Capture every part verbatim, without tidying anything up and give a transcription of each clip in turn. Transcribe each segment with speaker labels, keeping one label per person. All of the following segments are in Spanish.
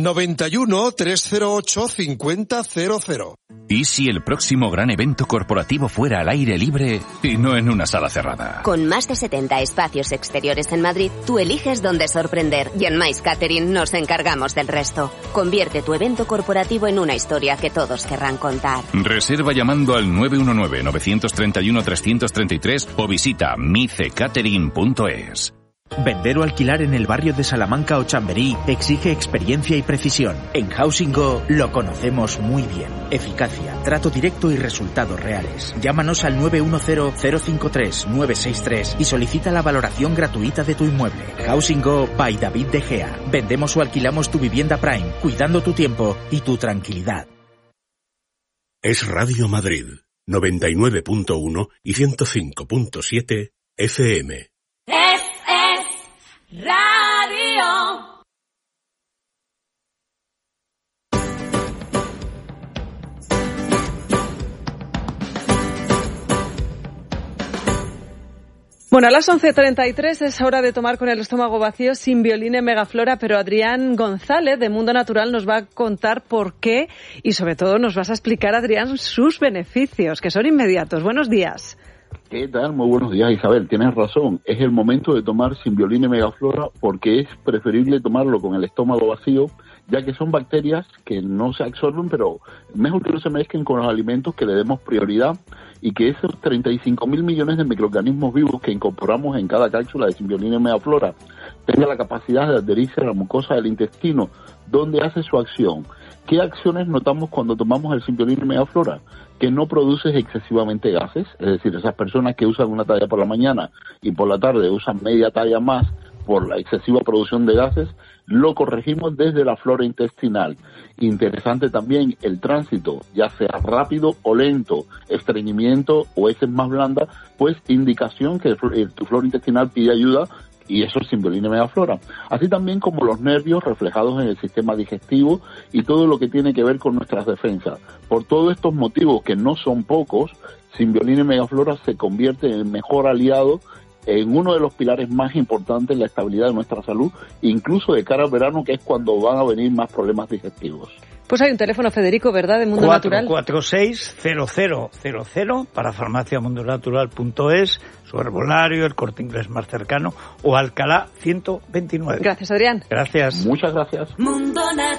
Speaker 1: noventa y uno, trescientos ocho, cincuenta cero cero.
Speaker 2: ¿Y si el próximo gran evento corporativo fuera al aire libre y no en una sala cerrada?
Speaker 3: Con más de setenta espacios exteriores en Madrid, tú eliges dónde sorprender y en Mais Catering nos encargamos del resto. Convierte tu evento corporativo en una historia que todos querrán contar.
Speaker 2: Reserva llamando al nueve uno nueve, nueve tres uno, tres tres tres o visita micecatering punto es.
Speaker 4: Vender o alquilar en el barrio de Salamanca o Chamberí exige experiencia y precisión. En Housing Go lo conocemos muy bien. Eficacia, trato directo y resultados reales. Llámanos al nueve uno cero, cero cinco tres, nueve seis tres y solicita la valoración gratuita de tu inmueble. Housing Go by David De Gea. Vendemos o alquilamos tu vivienda Prime, cuidando tu tiempo y tu tranquilidad.
Speaker 5: Es Radio Madrid, noventa y nueve punto uno y ciento cinco punto siete F M.
Speaker 6: Radio.
Speaker 7: Bueno, a las once treinta y tres es hora de tomar con el estómago vacío sin Bioline Megaflora, pero Adrián González de Mundo Natural nos va a contar por qué y sobre todo nos vas a explicar, Adrián, sus beneficios, que son inmediatos. Buenos días.
Speaker 8: ¿Qué tal? Muy buenos días, Isabel. Tienes razón. Es el momento de tomar Simbioline Megaflora porque es preferible tomarlo con el estómago vacío, ya que son bacterias que no se absorben, pero mejor que no se mezclen con los alimentos, que le demos prioridad y que esos treinta y cinco mil millones de microorganismos vivos que incorporamos en cada cápsula de Simbioline Megaflora tenga la capacidad de adherirse a la mucosa del intestino, donde hace su acción. ¿Qué acciones notamos cuando tomamos el Simbioline Megaflora? Que no produce excesivamente gases, es decir, esas personas que usan una talla por la mañana y por la tarde usan media talla más por la excesiva producción de gases, lo corregimos desde la flora intestinal. Interesante también el tránsito, ya sea rápido o lento, estreñimiento o heces más blanda, pues indicación que tu flora intestinal pide ayuda, y eso es Simbioline Megaflora. Así también como los nervios reflejados en el sistema digestivo y todo lo que tiene que ver con nuestras defensas. Por todos estos motivos, que no son pocos, Simbioline Megaflora se convierte en el mejor aliado, en uno de los pilares más importantes en la estabilidad de nuestra salud, incluso de cara al verano, que es cuando van a venir más problemas digestivos.
Speaker 7: Pues hay un teléfono, Federico, ¿verdad?, de Mundo Natural.
Speaker 9: cuatro cuatro seis, cero cero cero cero para farmacia mundo natural punto es, su herbolario, el Corte Inglés más cercano, o Alcalá ciento veintinueve.
Speaker 7: Gracias, Adrián.
Speaker 9: Gracias.
Speaker 8: Muchas gracias.
Speaker 6: Mundo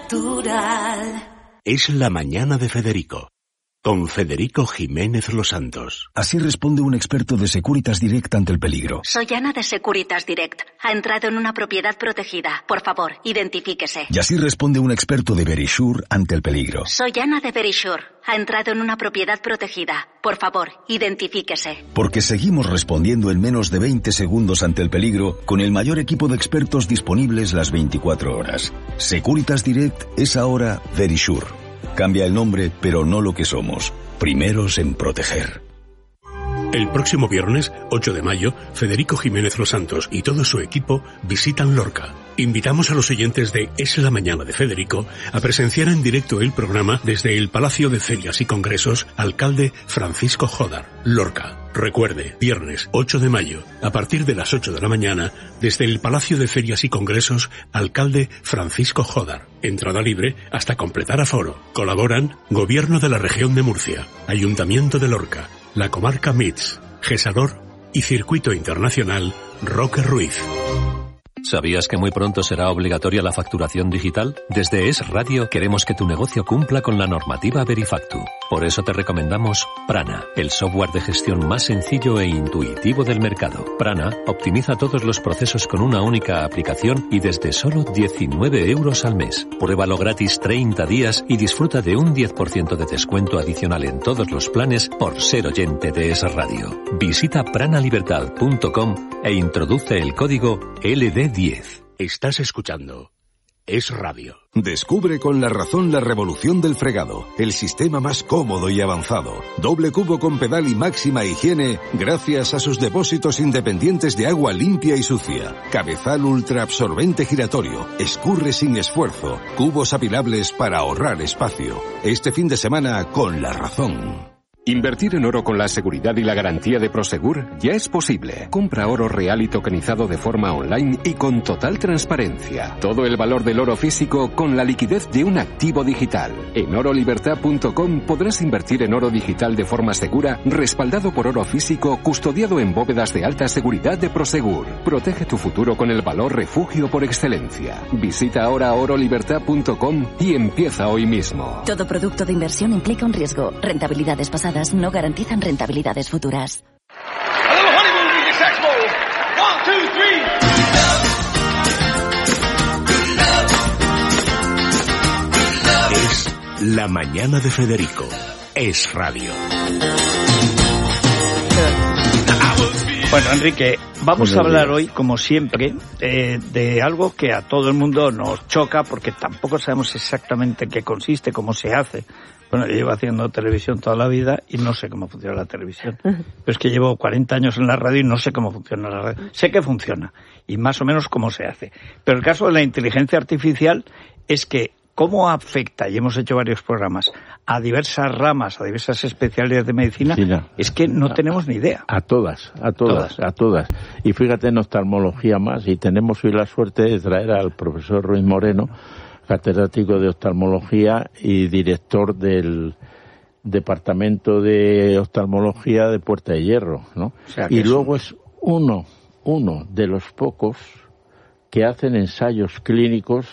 Speaker 6: Natural.
Speaker 5: Es la mañana de Federico, con Federico Jiménez Los Santos.
Speaker 10: Así responde un experto de Securitas Direct ante el peligro.
Speaker 11: Soy Ana de Securitas Direct. Ha entrado en una propiedad protegida. Por favor, identifíquese.
Speaker 10: Y así responde un experto de Verisure ante el peligro.
Speaker 11: Soy Ana de Verisure. Ha entrado en una propiedad protegida. Por favor, identifíquese.
Speaker 10: Porque seguimos respondiendo en menos de veinte segundos ante el peligro con el mayor equipo de expertos disponibles las veinticuatro horas. Securitas Direct es ahora Verisure. Cambia el nombre, pero no lo que somos. Primeros en proteger.
Speaker 5: El próximo viernes, ocho de mayo, Federico Jiménez Los Santos y todo su equipo visitan Lorca. Invitamos a los oyentes de Es la Mañana de Federico a presenciar en directo el programa desde el Palacio de Ferias y Congresos Alcalde Francisco Jódar, Lorca. Recuerde, viernes ocho de mayo, a partir de las ocho de la mañana, desde el Palacio de Ferias y Congresos Alcalde Francisco Jódar. Entrada libre hasta completar aforo. Colaboran Gobierno de la Región de Murcia, Ayuntamiento de Lorca, la Comarca M I T S, Gesador y Circuito Internacional Roque Ruiz.
Speaker 12: ¿Sabías que muy pronto será obligatoria la facturación digital? Desde Es Radio queremos que tu negocio cumpla con la normativa Verifactu. Por eso te recomendamos Prana, el software de gestión más sencillo e intuitivo del mercado. Prana optimiza todos los procesos con una única aplicación y desde solo diecinueve euros al mes. Pruébalo gratis treinta días y disfruta de un diez por ciento de descuento adicional en todos los planes por ser oyente de Es Radio. Visita pranalibertad punto com e introduce el código L D diez.
Speaker 5: Estás escuchando Es Radio.
Speaker 13: Descubre con La Razón la revolución del fregado, el sistema más cómodo y avanzado. Doble cubo con pedal y máxima higiene gracias a sus depósitos independientes de agua limpia y sucia. Cabezal ultra absorbente giratorio, escurre sin esfuerzo, cubos apilables para ahorrar espacio. Este fin de semana con La Razón.
Speaker 14: Invertir en oro con la seguridad y la garantía de Prosegur ya es posible. Compra oro real y tokenizado de forma online y con total transparencia. Todo el valor del oro físico con la liquidez de un activo digital. En oro libertad punto com podrás invertir en oro digital de forma segura, respaldado por oro físico, custodiado en bóvedas de alta seguridad de Prosegur. Protege tu futuro con el valor refugio por excelencia. Visita ahora oro libertad punto com y empieza hoy mismo.
Speaker 15: Todo producto de inversión implica un riesgo. Rentabilidades pasadas no garantizan rentabilidades futuras.
Speaker 16: Es La Mañana de Federico. Es radio.
Speaker 9: Bueno, Enrique, vamos a hablar hoy, como siempre, eh, de algo que a todo el mundo nos choca, porque tampoco sabemos exactamente qué consiste, cómo se hace. Bueno, yo llevo haciendo televisión toda la vida y no sé cómo funciona la televisión. Pero es que llevo cuarenta años en la radio y no sé cómo funciona la radio. Sé que funciona y más o menos cómo se hace. Pero el caso de la inteligencia artificial es que cómo afecta, y hemos hecho varios programas, a diversas ramas, a diversas especialidades de medicina, sí, no. es que no tenemos ni idea.
Speaker 17: A todas, a todas, todas, a todas. Y fíjate en oftalmología más, y tenemos hoy la suerte de traer al profesor Ruiz Moreno, catedrático de oftalmología y director del Departamento de Oftalmología de Puerta de Hierro, ¿no? O sea, y luego es uno, uno de los pocos que hacen ensayos clínicos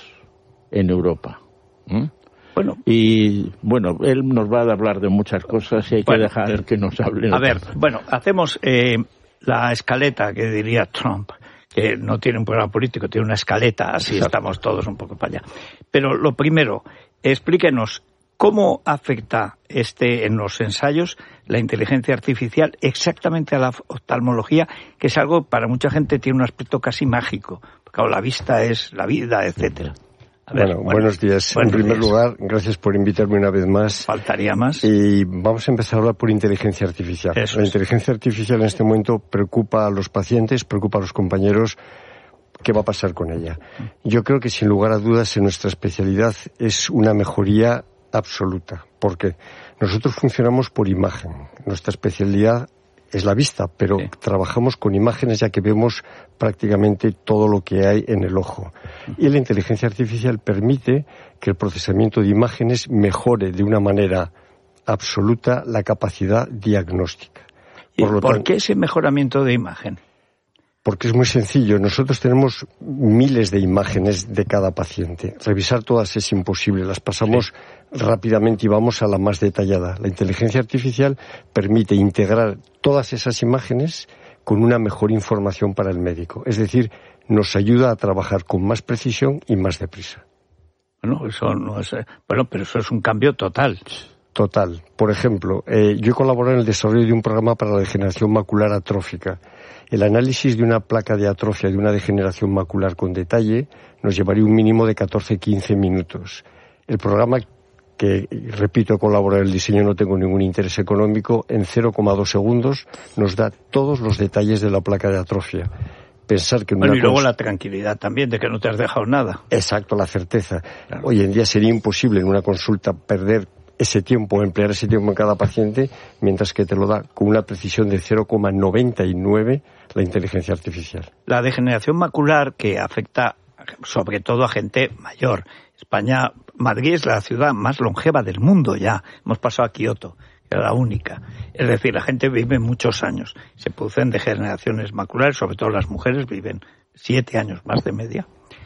Speaker 17: en Europa. ¿Mm? Bueno, y bueno, él nos va a hablar de muchas cosas y hay bueno, que dejar que nos hable.
Speaker 9: A ver, bueno, hacemos eh, la escaleta que diría Trump, que no tiene un programa político, tiene una escaleta, así Exacto. estamos todos un poco para allá. Pero lo primero, explíquenos cómo afecta este en los ensayos la inteligencia artificial exactamente a la oftalmología, que es algo para mucha gente tiene un aspecto casi mágico, porque claro, la vista es la vida, etcétera.
Speaker 18: Ver, bueno, bueno, buenos días. Buenos en primer días. lugar, gracias por invitarme una vez más.
Speaker 9: Faltaría más.
Speaker 18: Y vamos a empezar a hablar por inteligencia artificial.
Speaker 9: Eso
Speaker 18: la
Speaker 9: es.
Speaker 18: inteligencia artificial en este momento preocupa a los pacientes, preocupa a los compañeros. ¿Qué va a pasar con ella? Yo creo que sin lugar a dudas en nuestra especialidad es una mejoría absoluta. Porque nosotros funcionamos por imagen. Nuestra especialidad es la vista, pero sí. trabajamos con imágenes ya que vemos prácticamente todo lo que hay en el ojo. Y la inteligencia artificial permite que el procesamiento de imágenes mejore de una manera absoluta la capacidad diagnóstica.
Speaker 9: ¿Y por, lo por tanto, qué ese mejoramiento de imagen?
Speaker 18: Porque es muy sencillo. Nosotros tenemos miles de imágenes de cada paciente. Revisar todas es imposible. Las pasamos sí. rápidamente y vamos a la más detallada. La inteligencia artificial permite integrar todas esas imágenes con una mejor información para el médico. Es decir, nos ayuda a trabajar con más precisión y más deprisa.
Speaker 9: Bueno, eso no es, bueno, pero eso es un cambio total.
Speaker 18: Total. Por ejemplo, eh, yo he colaborado en el desarrollo de un programa para la degeneración macular atrófica. El análisis de una placa de atrofia de una degeneración macular con detalle nos llevaría un mínimo de catorce a quince minutos. El programa, que repito, he colaborado en el diseño, no tengo ningún interés económico, en cero coma dos segundos nos da todos los detalles de la placa de atrofia. Pensar que en
Speaker 9: bueno,
Speaker 18: una
Speaker 9: y luego
Speaker 18: cons...
Speaker 9: la tranquilidad también de que no te has dejado nada.
Speaker 18: Exacto, la certeza. Claro. Hoy en día sería imposible en una consulta perder ese tiempo, emplear ese tiempo en cada paciente, mientras que te lo da con una precisión de cero coma noventa y nueve la inteligencia artificial.
Speaker 9: La degeneración macular que afecta sobre todo a gente mayor. España, Madrid es la ciudad más longeva del mundo ya. Hemos pasado a Kioto, que era la única. Es decir, la gente vive muchos años. Se producen degeneraciones maculares, sobre todo las mujeres viven siete años más de media.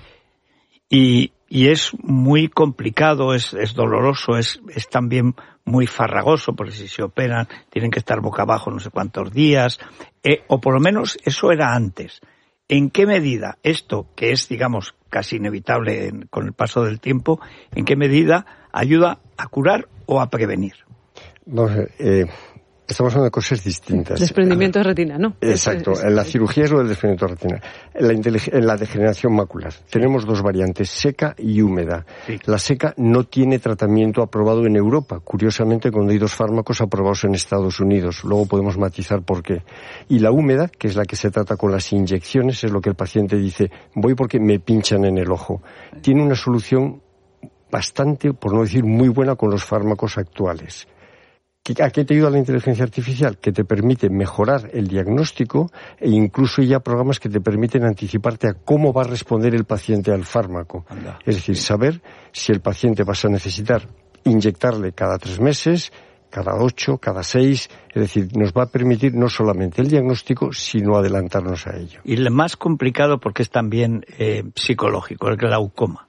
Speaker 9: Y, y es muy complicado, es, es doloroso, es, es también muy farragoso, porque si se operan tienen que estar boca abajo no sé cuántos días, eh, o por lo menos eso era antes. ¿En qué medida esto, que es, digamos, casi inevitable en, con el paso del tiempo, en qué medida ayuda a curar o a prevenir?
Speaker 18: Vamos a ver, eh, estamos hablando de cosas distintas.
Speaker 7: Desprendimiento de retina, ¿no?
Speaker 18: Exacto. Es, es, en la cirugía es lo del desprendimiento de retina. En la, en la degeneración macular tenemos dos variantes, seca y húmeda. Sí. La seca no tiene tratamiento aprobado en Europa. Curiosamente, cuando hay dos fármacos aprobados en Estados Unidos. Luego podemos matizar por qué. Y la húmeda, que es la que se trata con las inyecciones, es lo que el paciente dice, voy porque me pinchan en el ojo. Tiene una solución bastante, por no decir muy buena, con los fármacos actuales. ¿A qué te ayuda la inteligencia artificial? Que te permite mejorar el diagnóstico e incluso ya programas que te permiten anticiparte a cómo va a responder el paciente al fármaco. Anda. Es decir, saber si el paciente vas a necesitar inyectarle cada tres meses, cada ocho, cada seis. Es decir, nos va a permitir no solamente el diagnóstico, sino adelantarnos a ello.
Speaker 9: Y lo más complicado porque es también eh, psicológico, el glaucoma.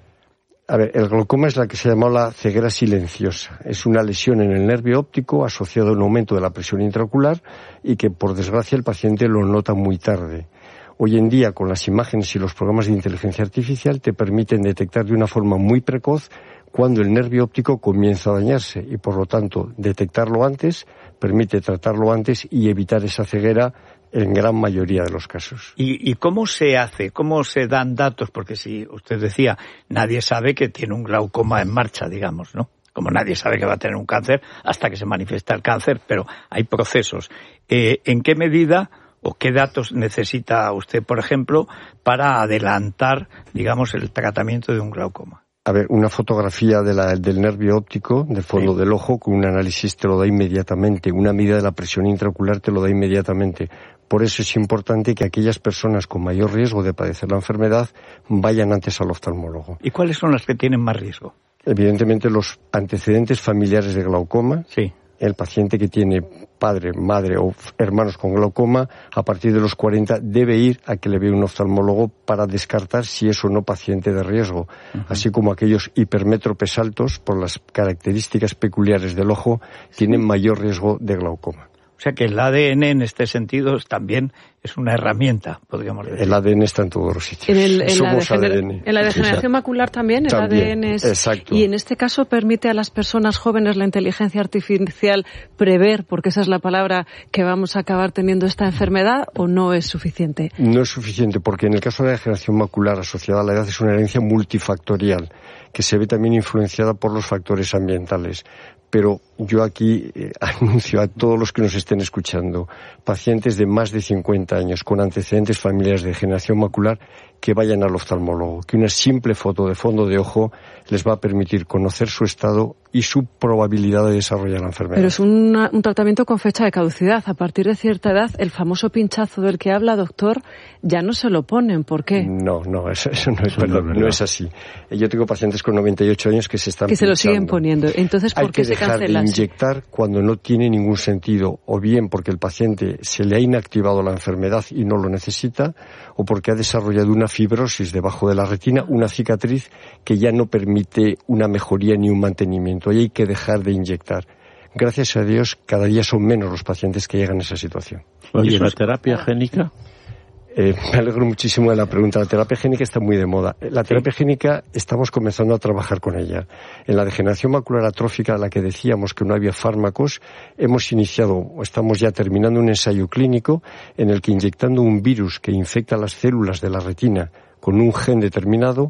Speaker 18: A ver, el glaucoma es la que se llama la ceguera silenciosa. Es una lesión en el nervio óptico asociada a un aumento de la presión intraocular y que, por desgracia, el paciente lo nota muy tarde. Hoy en día, con las imágenes y los programas de inteligencia artificial, te permiten detectar de una forma muy precoz cuando el nervio óptico comienza a dañarse y, por lo tanto, detectarlo antes permite tratarlo antes y evitar esa ceguera en gran mayoría de los casos.
Speaker 9: ¿Y, y cómo se hace? ¿Cómo se dan datos? Porque si usted decía, nadie sabe que tiene un glaucoma en marcha, digamos, ¿no? Como nadie sabe que va a tener un cáncer hasta que se manifiesta el cáncer, pero hay procesos. Eh, ¿En qué medida o qué datos necesita usted, por ejemplo, para adelantar, digamos, el tratamiento de un glaucoma?
Speaker 18: A ver, una fotografía de la, del nervio óptico, del fondo sí. del ojo, con un análisis te lo da inmediatamente. Una medida de la presión intraocular te lo da inmediatamente. Por eso es importante que aquellas personas con mayor riesgo de padecer la enfermedad vayan antes al oftalmólogo.
Speaker 9: ¿Y cuáles son las que tienen más riesgo?
Speaker 18: Evidentemente los antecedentes familiares de glaucoma.
Speaker 9: Sí.
Speaker 18: El paciente que tiene padre, madre o hermanos con glaucoma, a partir de los cuarenta debe ir a que le vea un oftalmólogo para descartar si es o no paciente de riesgo. Uh-huh. Así como aquellos hipermétropes altos, por las características peculiares del ojo, tienen mayor riesgo de glaucoma.
Speaker 9: O sea que el A D N en este sentido también es una herramienta, podríamos decir.
Speaker 18: El A D N está en todos los sitios.
Speaker 7: En, el, en,
Speaker 18: Somos
Speaker 7: la, degener-
Speaker 18: A D N.
Speaker 7: en la degeneración exacto. macular también, el
Speaker 18: también,
Speaker 7: A D N es...
Speaker 18: Exacto.
Speaker 7: Y en este caso permite a las personas jóvenes la inteligencia artificial prever, porque esa es la palabra, que vamos a acabar teniendo esta enfermedad, ¿o no es suficiente?
Speaker 18: No es suficiente, porque en el caso de la degeneración macular asociada a la edad es una herencia multifactorial, que se ve también influenciada por los factores ambientales. Pero yo aquí eh, anuncio a todos los que nos estén escuchando, pacientes de más de cincuenta años con antecedentes familiares de degeneración macular, que vayan al oftalmólogo, que una simple foto de fondo de ojo les va a permitir conocer su estado y su probabilidad de desarrollar la enfermedad.
Speaker 7: Pero es una, un tratamiento con fecha de caducidad. A partir de cierta edad, el famoso pinchazo del que habla, doctor, ya no se lo ponen. ¿Por qué?
Speaker 18: No, no, eso, eso no es, perdón, no, no es así. Yo tengo pacientes con noventa y ocho años que se están
Speaker 7: que se
Speaker 18: pinchando.
Speaker 7: lo siguen poniendo. Entonces, ¿por
Speaker 18: Hay
Speaker 7: qué
Speaker 18: que
Speaker 7: se cancela?
Speaker 18: Hay que dejar de inyectar cuando no tiene ningún sentido, o bien porque el paciente se le ha inactivado la enfermedad y no lo necesita, o porque ha desarrollado una fibrosis debajo de la retina, una cicatriz que ya no permite una mejoría ni un mantenimiento. Y hay que dejar de inyectar. Gracias a Dios, cada día son menos los pacientes que llegan a esa situación.
Speaker 17: ¿Y la terapia génica?
Speaker 18: Eh, me alegro muchísimo de la pregunta. La terapia génica está muy de moda. La terapia sí. génica estamos comenzando a trabajar con ella. En la degeneración macular atrófica, a la que decíamos que no había fármacos, hemos iniciado, o estamos ya terminando un ensayo clínico en el que, inyectando un virus que infecta las células de la retina con un gen determinado,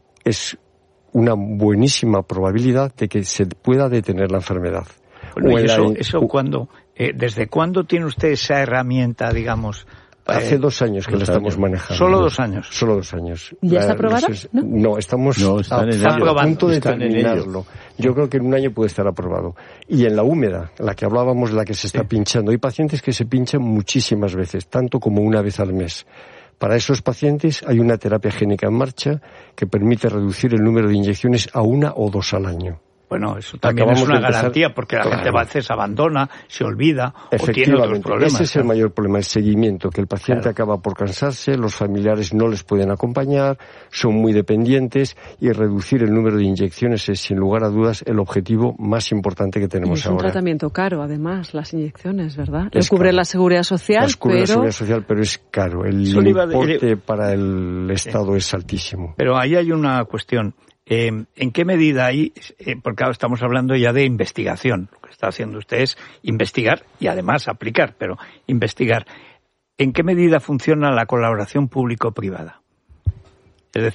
Speaker 18: es una buenísima probabilidad de que se pueda detener la enfermedad.
Speaker 9: Bueno, ¿y eso, eso cuándo, eh, desde cuándo tiene usted esa herramienta, digamos?
Speaker 18: Hace dos años que la estamos manejando.
Speaker 9: ¿Solo dos años?
Speaker 18: Solo dos años.
Speaker 7: ¿Ya está aprobada?
Speaker 18: No, no, estamos
Speaker 17: no, están
Speaker 18: a,
Speaker 17: en
Speaker 18: a,
Speaker 17: ello.
Speaker 18: a punto de
Speaker 17: están
Speaker 18: terminarlo. Yo creo que en un año puede estar aprobado. Y en la húmeda, la que hablábamos, la que se está sí. pinchando, hay pacientes que se pinchan muchísimas veces, tanto como una vez al mes. Para esos pacientes hay una terapia génica en marcha que permite reducir el número de inyecciones a una o dos al año.
Speaker 9: Bueno, eso también Acabamos es una garantía, porque la claro. gente a veces abandona, se olvida o tiene otros problemas.
Speaker 18: Ese es el mayor problema, el seguimiento, que el paciente claro. acaba por cansarse, los familiares no les pueden acompañar, son muy dependientes, y reducir el número de inyecciones es, sin lugar a dudas, el objetivo más importante que tenemos
Speaker 7: y es
Speaker 18: ahora.
Speaker 7: Es un tratamiento caro, además, las inyecciones, ¿verdad? Lo cubre caro. la Seguridad Social,
Speaker 18: Las cubre
Speaker 7: pero...
Speaker 18: la Seguridad Social, pero es caro. El importe de... para el Estado sí. es altísimo.
Speaker 9: Pero ahí hay una cuestión. Eh, ¿En qué medida hay, eh, porque ahora estamos hablando ya de investigación, lo que está haciendo usted es investigar y además aplicar, pero investigar, ¿en qué medida funciona la colaboración público-privada? Es decir,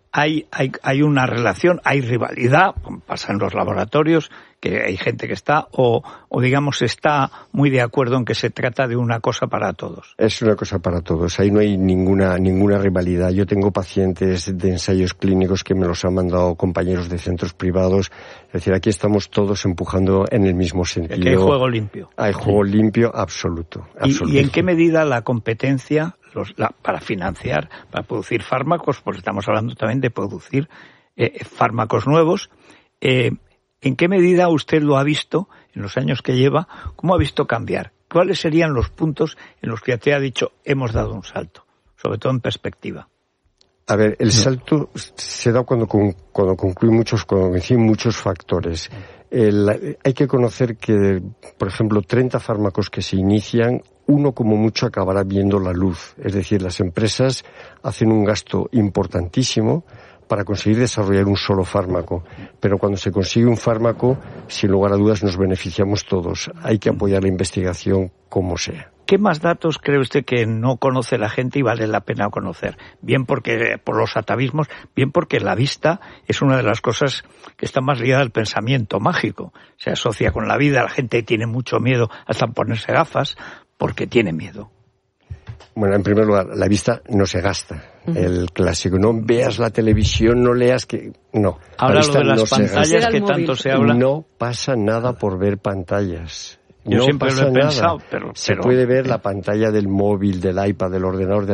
Speaker 9: hay, hay, hay una relación, hay rivalidad, pasa en los laboratorios, que hay gente que está, o, o digamos está muy de acuerdo en que se trata de una cosa para todos.
Speaker 18: Es una cosa para todos, ahí no hay ninguna ninguna rivalidad. Yo tengo pacientes de ensayos clínicos que me los han mandado compañeros de centros privados, es decir, aquí estamos todos empujando en el mismo sentido.
Speaker 9: Aquí hay juego limpio.
Speaker 18: Hay juego sí. limpio absoluto. absoluto.
Speaker 9: ¿Y, ¿Y en qué medida la competencia los, la, para financiar, para producir fármacos, porque estamos hablando también de producir eh, fármacos nuevos, eh, ¿en qué medida usted lo ha visto en los años que lleva? ¿Cómo ha visto cambiar? ¿Cuáles serían los puntos en los que te ha dicho hemos dado un salto? Sobre todo en perspectiva.
Speaker 18: A ver, el salto se da cuando, cuando concluyen muchos, cuando coinciden muchos factores. El, hay que conocer que, por ejemplo, treinta fármacos que se inician, uno como mucho acabará viendo la luz. Es decir, las empresas hacen un gasto importantísimo para conseguir desarrollar un solo fármaco. Pero cuando se consigue un fármaco, sin lugar a dudas nos beneficiamos todos. Hay que apoyar la investigación como sea.
Speaker 9: ¿Qué más datos cree usted que no conoce la gente y vale la pena conocer? Bien porque por los atavismos, bien porque la vista es una de las cosas que está más ligada al pensamiento mágico. Se asocia con la vida, la gente tiene mucho miedo hasta ponerse gafas porque tiene miedo.
Speaker 18: Bueno, en primer lugar, la vista no se gasta. Uh-huh. El clásico, no veas la televisión, no leas que... No.
Speaker 9: Ahora lo de las no pantallas que tanto se habla...
Speaker 18: No pasa nada por ver pantallas.
Speaker 9: Yo
Speaker 18: no
Speaker 9: siempre
Speaker 18: pasa
Speaker 9: lo he
Speaker 18: nada.
Speaker 9: pensado, pero...
Speaker 18: Se
Speaker 9: pero...
Speaker 18: puede ver la pantalla del móvil, del iPad, del ordenador,